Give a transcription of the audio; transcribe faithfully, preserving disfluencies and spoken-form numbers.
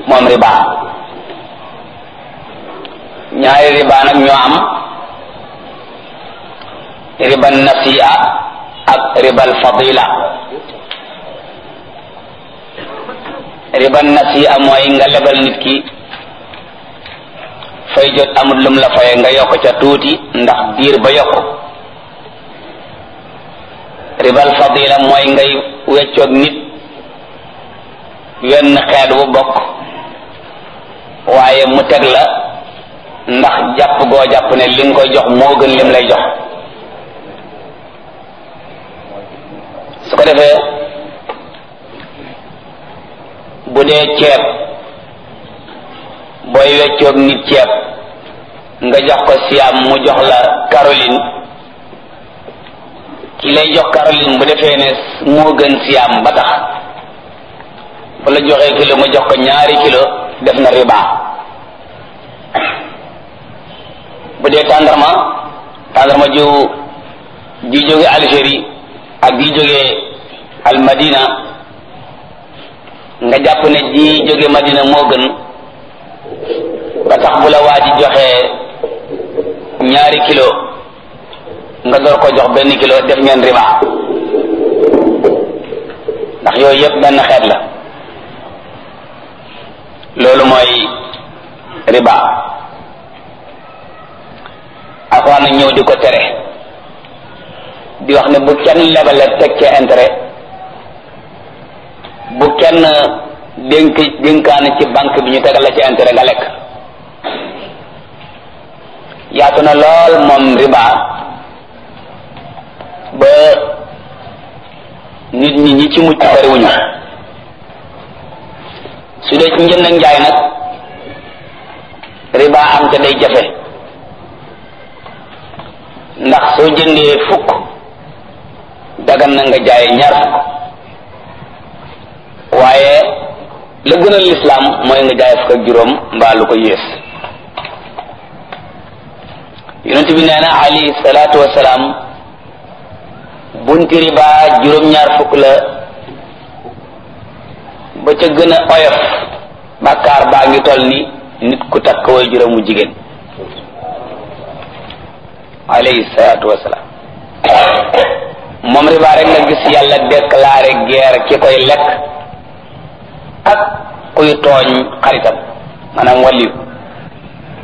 moom riba. ñaari riba nag ñoo am, ribal nasi'a ak ribal fadila. ribal nasi'a mooy nga lebal nit ki fay jot amul lum la faye nga yokk ca tuuti ndax diir ba yokk. ribal fadila mooy ngay weccoog nit wenn xeet bu bokk waaye mu teg la ndax jàpp goo jàpp ne li nga koy jox moo gën lim lay jox. su ko defee bu dee ceeb booy weccoog nit ceeb nga jox ko siam mu jox la Caroline, ki lay jox Caroline bu defee ne moo gën siam ba tax bu la joxee kilo ma jox ko ñaari kilo def na riba. bu dee tàndarma tàndarma ju ji jóge Algérie ak ji jóge al Madina nga jàpp ne ji jóge Madina moo gën ba tax bu la waa ji joxee ñaari kilo nga door ko jox benn kilo def ngeen riba, ndax yooyu yëpp benn xeet la. loolu mooy riba. Alxuraan nag ñëw di ko tere, di wax ne bu kenn lebale teg ca intérêt, bu kenn dénk dénkaane ci banque bi ñu tegal la ci intérêt nga lekk. yaatu na lool moom riba ba nit ñi ñi ci mucc bariwuñu. su dee ci njënd ak njaay nag riba am te day jafe, ndax soo jëndee fukk dagan na nga jaay ñaar fukk, waaye la gën a lislaam mooy nga jaay fukk ak juróom mbaa lu ko yées. yonent bi nee na alayhi salaatu wasalaam bunti riba juróom-ñaar fukk la, ba ca gën a oyof bàkkaar baa ngi toll ni nit ku takk way juróomu jigéen alayhi salaatu wasalaam. moom riba rek nga gis yàlla déclaré guerre ki koy lekk ak kuy tooñ xaritam maanaam waliyu.